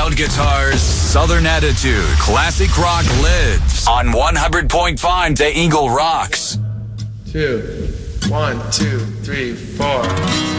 Wild Guitars, Southern Attitude, classic rock lives on 100.5 The Eagle Rocks. 2, 1, 2, 3, 4.